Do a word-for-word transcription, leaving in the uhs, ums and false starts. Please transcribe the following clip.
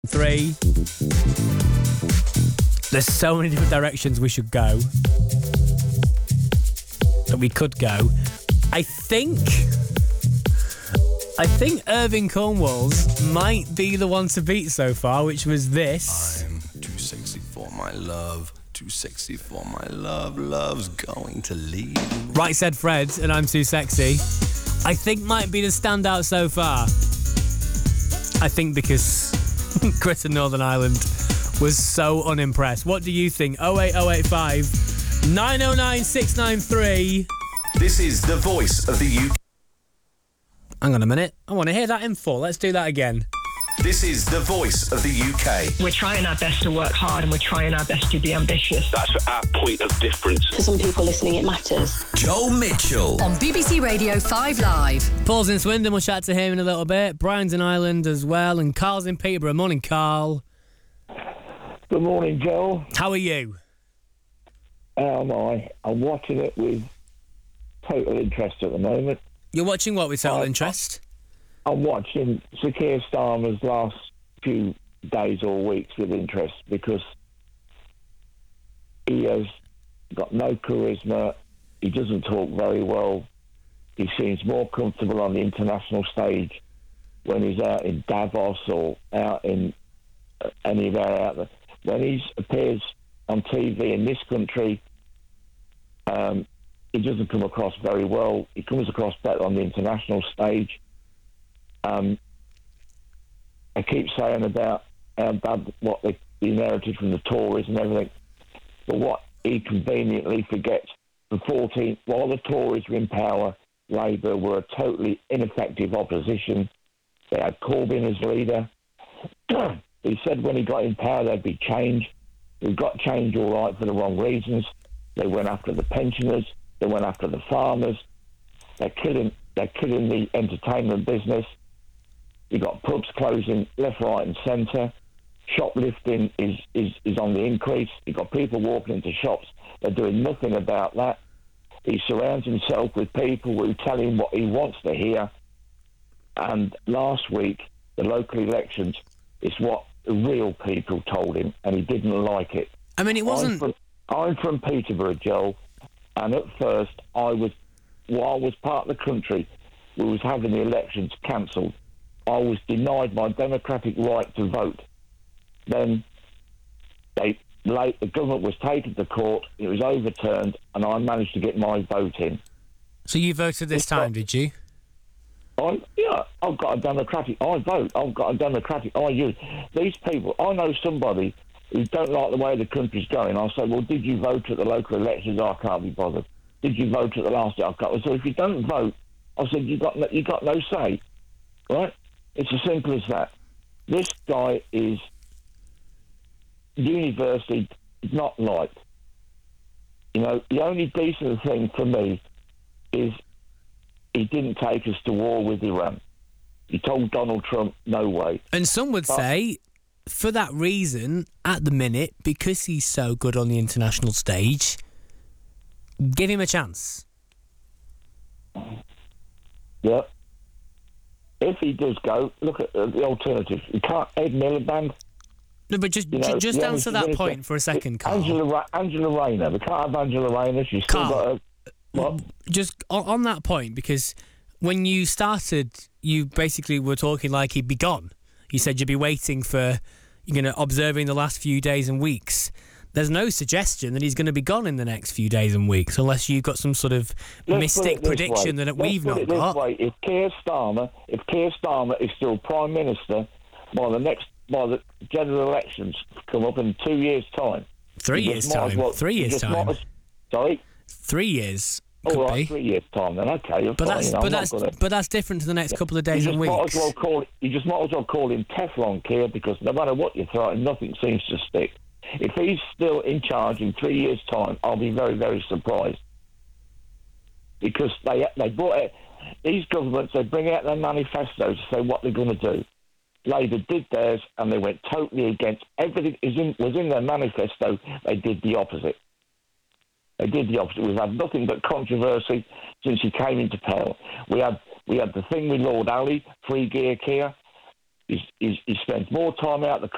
Three. There's so many different directions we should go. That we could go. I think... I think Irving Cornwall's might be the one to beat so far, which was this. I'm too sexy for my love. Too sexy for my love. Love's going to leave. Right said Fred, and I'm too sexy. I think might be the standout so far. I think because Chris in Northern Ireland was so unimpressed. What do you think? oh eight oh eight five nine oh nine six nine three. This is the voice of the U K. Hang on a minute. I want to hear that in full. Let's do that again. This is the voice of the U K. We're trying our best to work hard and we're trying our best to be ambitious. That's our point of difference. For some people listening, it matters. Joel Mitchell. On B B C Radio five Live. Paul's in Swindon. We'll chat to him in a little bit. Brian's in Ireland as well. And Carl's in Peterborough. Morning, Carl. Good morning, Joel. How are you? How am I? I'm watching it with total interest at the moment. You're watching what with total I, interest? I'm watching Sir Keir Starmer's last few days or weeks with interest because he has got no charisma. He doesn't talk very well. He seems more comfortable on the international stage when he's out in Davos or out in uh, anywhere out there. When he appears on T V in this country, um, he doesn't come across very well. He comes across better on the international stage. Um, I keep saying about how bad what they inherited from the Tories and everything, but what he conveniently forgets, the fourteen, while the Tories were in power, Labour were a totally ineffective opposition. They had Corbyn as leader. He said when he got in power there'd be change. We got change all right for the wrong reasons. They went after the pensioners. They went after the farmers. They're killing. They're killing the entertainment business. You got pubs closing left, right, and centre. Shoplifting is, is is on the increase. You got people walking into shops. They're doing nothing about that. He surrounds himself with people who tell him what he wants to hear. And last week, the local elections is what the real people told him, and he didn't like it. I mean, it wasn't... I'm from, I'm from Peterborough, Joel, and at first, I was, while I was part of the country, we was having the elections cancelled. I was denied my democratic right to vote. Then they, late, the government was taken to court, it was overturned, and I managed to get my vote in. So you voted this It's time, got, did you? I, yeah, I've got a democratic... I vote. I've got a democratic... I use... These people... I know somebody who don't like the way the country's going. I'll say, well, did you vote at the local elections? I can't be bothered. Did you vote at the last... I can't. So if you don't vote, I said, you got no, you got no say. Right? It's as simple as that. This guy is universally not liked. You know, the only decent thing for me is he didn't take us to war with Iran. He told Donald Trump, no way. And some would but, say, for that reason, at the minute, because he's so good on the international stage, give him a chance. Yeah. If he does go, look at uh, the alternatives. You can't... Ed Miliband... No, but just You know, just yeah, answer that point for a second, Carl. Angela, Ra- Angela Rayner. We can't have Angela Rayner. She's still Carl, got a... What? Just on, on that point, because when you started, you basically were talking like he'd be gone. You said you'd be waiting for, you know, observing the last few days and weeks. There's no suggestion that he's going to be gone in the next few days and weeks, unless you've got some sort of Let's mystic prediction way. that Let's we've put not it this got. Way. If Keir Starmer, if Keir Starmer is still Prime Minister by the next, by the general elections come up in two years' time, Three you years' just might as time. well- Three you years' just time. might as- Sorry. Three years. All Could right, be. three years' time. Then okay, you're But fine. that's you know, but I'm not that's gonna- but that's different to the next couple of days you and just might weeks. as well call it, you just might as well call him Teflon Keir, because no matter what you throw at him, nothing seems to stick. If he's still in charge in three years' time, I'll be very, very surprised. Because they they brought it, these governments, they bring out their manifesto to say what they're going to do. Labour did theirs, and they went totally against everything is in, was in their manifesto. They did the opposite. They did the opposite. We've had nothing but controversy since he came into power. We had we had the thing with Lord Ali, free gear Keir. He's, he's, he spends more time out the